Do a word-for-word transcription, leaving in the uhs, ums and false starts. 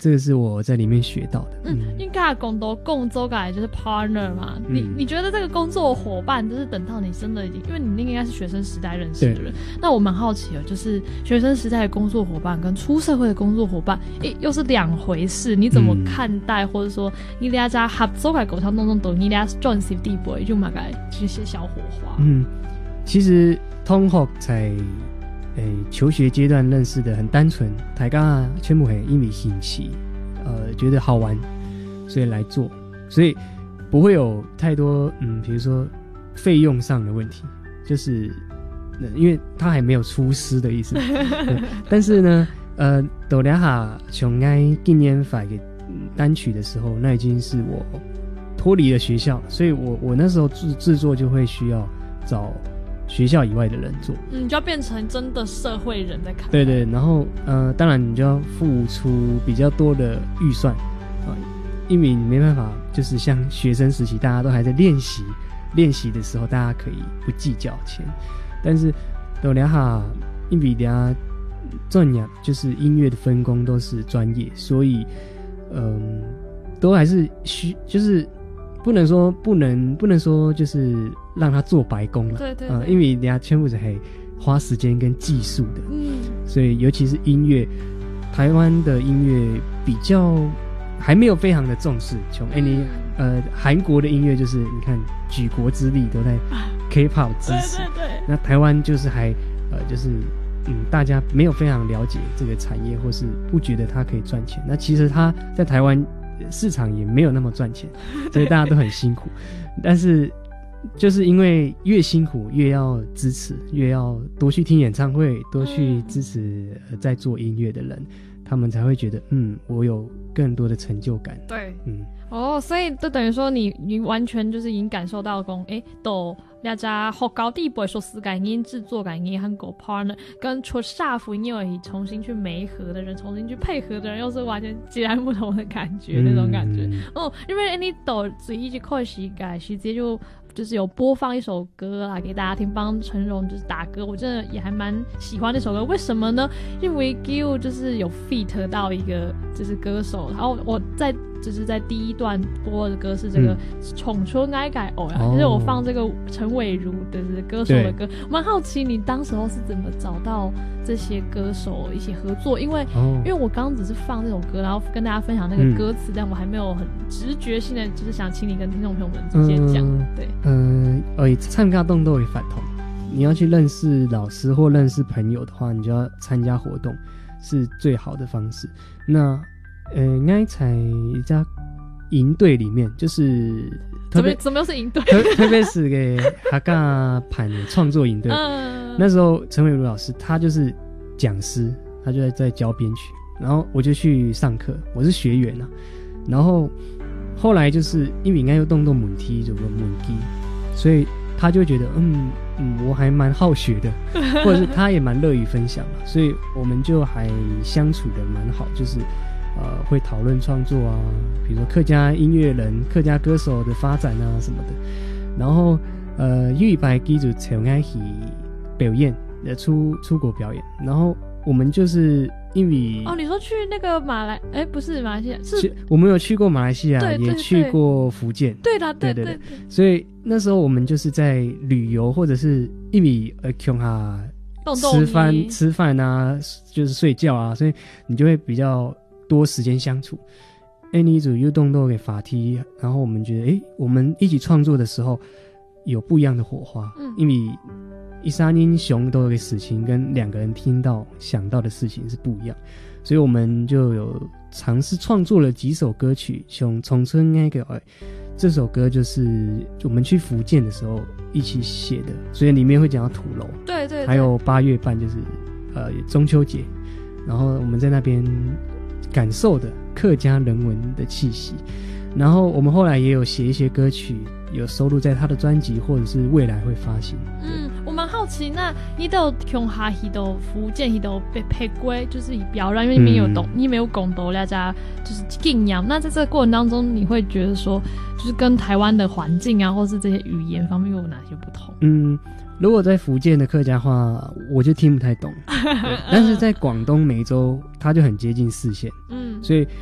这个是我在里面学到的。 嗯，因为刚才讲到共周改就是 partner 嘛，嗯、你你觉得这个工作伙伴，就是等到你真的已经，因为你那个应该是学生时代认识的人，那我蛮好奇的，就是学生时代的工作伙伴跟出社会的工作伙伴，诶，又是两回事，你怎么看待，嗯、或者说你俩在合作的过程当中，等你俩转型地步，就大概这些小火花。 嗯，其实同学在诶求学阶段认识的很单纯，大家全部很因为兴趣，呃，觉得好玩，所以来做，所以不会有太多嗯，比如说费用上的问题，就是因为他还没有出师的意思。但是呢，呃，斗俩哈琼爱纪念法给单曲的时候，那已经是我脱离了学校，所以我我那时候制制作就会需要找学校以外的人做， 嗯，就要变成真的社会人在看。 对对，然后呃，当然你就要付出比较多的预算啊、呃，因为你没办法，就是像学生时期大家都还在练习，练习的时候大家可以不计较钱，但是斗俩哈，因为俩专业就是音乐的分工都是专业，所以嗯、呃，都还是需就是。不能说不能不能说就是让他做白工了， 对对对、 呃，因为人家全部是还花时间跟技术的， 嗯， 所以尤其是音乐，台湾的音乐比较还没有非常的重视，从哎、嗯、你呃韩国的音乐就是你看举国之力都在 K-pop 支持， 对对对， 那台湾就是还呃就是嗯大家没有非常了解这个产业，或是不觉得它可以赚钱，那其实它在台湾市场也没有那么赚钱，所以大家都很辛苦。但是就是因为越辛苦越要支持，越要多去听演唱会，多去支持、呃、在做音乐的人，他们才会觉得嗯我有更多的成就感。 对， 嗯， 哦，所以就等于说你你完全就是已经感受到说诶都大家学高地不会说是感音制作感音和狗 partner 跟出下服因为重新去媒合的人，重新去配合的人，又是完全截然不同的感觉、嗯、那种感觉。哦，因为你都自己去开始改直接就就是有播放一首歌啦给大家听，帮陈荣就是打歌，我真的也还蛮喜欢那首歌。为什么呢？因为 Gill 就是有 feat 到一个就是歌手，然后我在就是在第一段播的歌是这个宠春爱改偶呀，就是我放这个陈伟如的这个歌手的歌。蛮好奇你当时候是怎么找到这些歌手一起合作，因为、哦、因为我刚刚只是放这首歌，然后跟大家分享那个歌词、嗯，但我还没有很直觉性的，就是想请你跟听众朋友们直接讲、嗯。对， 嗯，呃，参加动都会反同，你要去认识老师或认识朋友的话，你就要参加活动，是最好的方式。那呃，应该在一家营队里面，就是怎么怎么又是营队？ 特特别是给哈嘎盘创作营队。嗯，那时候陈伟如老师他就是讲师，他就在在教编曲，然后我就去上课，我是学员啊。然后后来就是因为应该又动动母梯，就个母梯，所以他就觉得嗯嗯，我还蛮好学的，或者是他也蛮乐于分享嘛，所以我们就还相处的蛮好，就是。呃，会讨论创作啊，比如说客家音乐人、客家歌手的发展啊什么的。然后，呃，预白基础常爱去表演，呃，出出国表演。然后我们就是因为哦，你说去那个马来，哎，不是马来西亚，是我们有去过马来西亚， 对对对， 也去过福建。 对的，对对对对。所以那时候我们就是在旅游，或者是因为呃，穷哈吃饭吃饭啊，就是睡觉啊，所以你就会比较。多时间相处，哎，你组又动都给法梯，然后我们觉得，哎，我们一起创作的时候有不一样的火花，嗯，因为一三英雄都有个事情跟两个人听到想到的事情是不一样，所以我们就有尝试创作了几首歌曲，像《重春那个》这首歌就是我们去福建的时候一起写的，所以里面会讲到土楼， 对 对, 对， 还有八月半就是呃中秋节，然后我们在那边。感受的客家人文的气息，然后我们后来也有写一些歌曲，有收录在他的专辑，或者是未来会发行。 嗯，我蛮好奇，那你都用哈希都福建希都被配归，就是以表演，因为你没有懂，嗯、你没有讲到大家就是敬仰。那在这个过程当中，你会觉得说，就是跟台湾的环境啊，或是这些语言方面有哪些不同？ 嗯。如果在福建的客家话，我就听不太懂。但是在广东梅州，它就很接近四线，嗯，所以